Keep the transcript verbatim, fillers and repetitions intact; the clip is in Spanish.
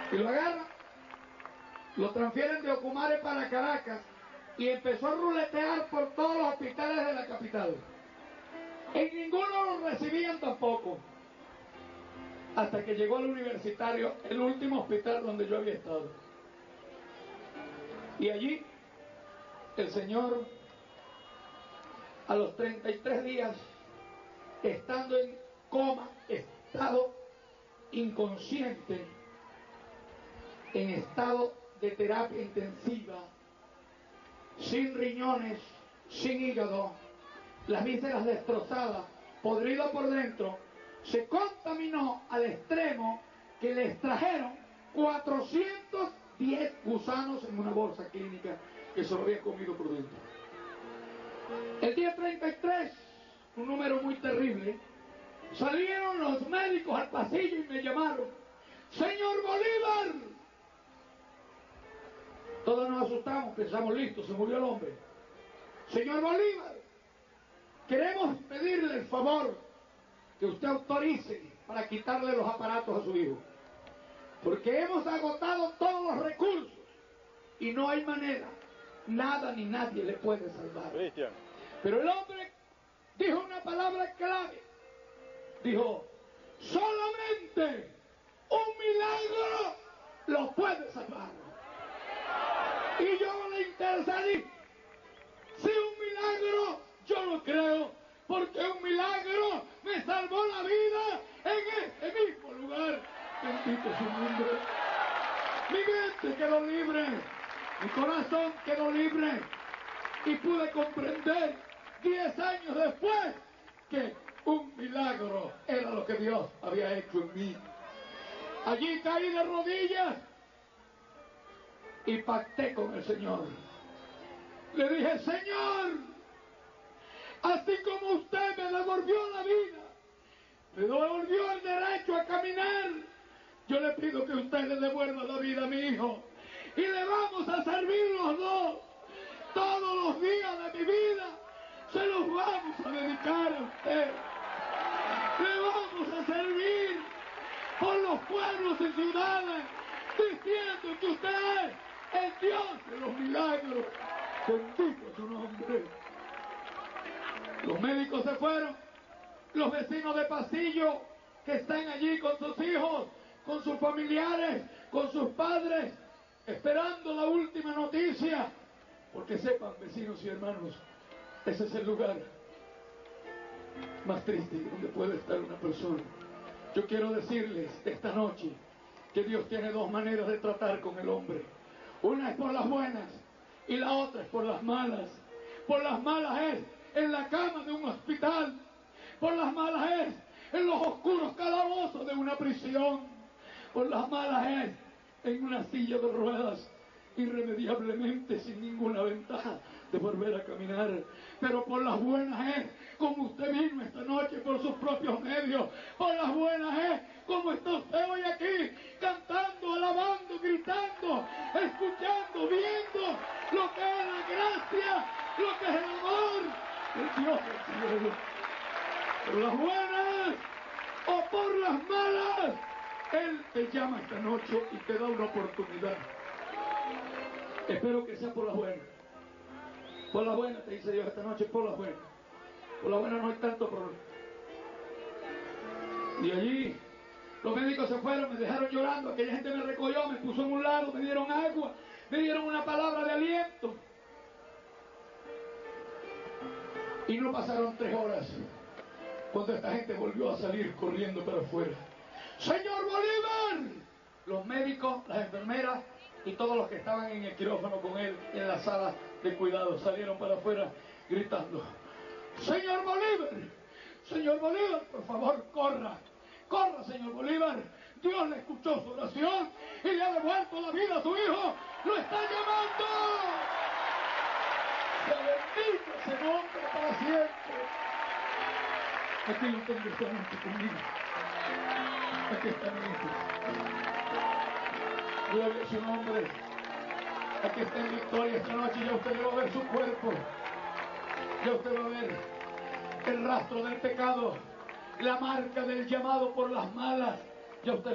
Y lo agarran, lo transfieren de Ocumare para Caracas y empezó a ruletear por todos los hospitales de la capital. En ninguno lo recibían tampoco. Hasta que llegó al Universitario, el último hospital donde yo había estado. Y allí, el señor, a los treinta y tres días, estando en coma, estado inconsciente, en estado de terapia intensiva, sin riñones, sin hígado, las vísceras destrozadas, podrido por dentro, se contaminó al extremo que le extrajeron cuatrocientos diez gusanos en una bolsa clínica que se lo había comido por dentro. El día treinta y tres, un número muy terrible, salieron los médicos al pasillo y me llamaron: ¡Señor Bolívar! Todos nos asustamos, pensamos, listo, se murió el hombre. Señor Bolívar, queremos pedirle el favor que usted autorice para quitarle los aparatos a su hijo, porque hemos agotado todos los recursos y no hay manera, nada ni nadie le puede salvar. Cristian. Pero el hombre dijo una palabra clave, dijo: solamente un milagro lo puede salvar. Y yo le intercedí: si un milagro, yo lo creo, porque un milagro me salvó la vida en este mismo lugar. Bendito su nombre. Mi mente quedó libre, mi corazón quedó libre, y pude comprender diez años después que un milagro era lo que Dios había hecho en mí. Allí caí de rodillas y pacté con el Señor. Le dije: Señor, así como usted me devolvió la vida, me devolvió el derecho a caminar, yo le pido que usted le devuelva la vida a mi hijo, y le vamos a servir los dos. Todos los días de mi vida se los vamos a dedicar a usted. Le vamos a servir por los pueblos y ciudades, diciendo que usted es el Dios de los milagros. Bendito su nombre. Los médicos se fueron, los vecinos de pasillo que están allí con sus hijos, con sus familiares, con sus padres, esperando la última noticia, porque sepan, vecinos y hermanos, ese es el lugar más triste donde puede estar una persona. Yo quiero decirles esta noche que Dios tiene dos maneras de tratar con el hombre. Una es por las buenas y la otra es por las malas. Por las malas es en la cama de un hospital. Por las malas es en los oscuros calabozos de una prisión. Por las malas es en una silla de ruedas, irremediablemente sin ninguna ventaja de volver a caminar. Pero por las buenas es como usted vino esta noche por sus propios medios. Por las buenas es como está usted hoy aquí, cantando, alabando, gritando, escuchando, viendo lo que es la gracia, lo que es el amor del Dios del cielo. Por las buenas o por las malas, Él te llama esta noche y te da una oportunidad. Espero que sea por las buenas. Por las buenas, te dice Dios esta noche, por las buenas. Por las buenas no hay tanto problema. Y allí los médicos se fueron, me dejaron llorando, aquella gente me recogió, me puso en un lado, me dieron agua, me dieron una palabra de aliento. Y no pasaron tres horas cuando esta gente volvió a salir corriendo para afuera. ¡Señor Bolívar! Los médicos, las enfermeras y todos los que estaban en el quirófano con él en la sala de cuidados salieron para afuera gritando: ¡Señor Bolívar! ¡Señor Bolívar! Por favor, corra. Corra, señor Bolívar. Dios le escuchó su oración y le ha devuelto la vida a su hijo. ¡Lo está llamando! ¡Se bendiga ese nombre para siempre! Aquí lo tengo esta noche conmigo. Aquí está mi hijo. Gloria a su nombre. Aquí está en victoria esta noche. Ya usted va a ver su cuerpo. Ya usted va a ver el rastro del pecado, la marca del llamado por las malas. Ya usted